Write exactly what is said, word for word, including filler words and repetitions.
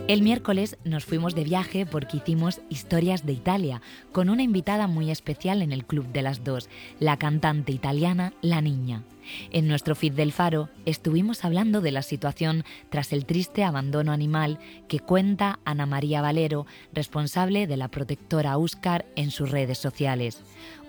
El miércoles nos fuimos de viaje porque hicimos Historias de Italia, con una invitada muy especial en el Club de las Dos, la cantante italiana La Niña. En nuestro feed del Faro estuvimos hablando de la situación tras el triste abandono animal que cuenta Ana María Valero, responsable de la protectora Úscar, en sus redes sociales.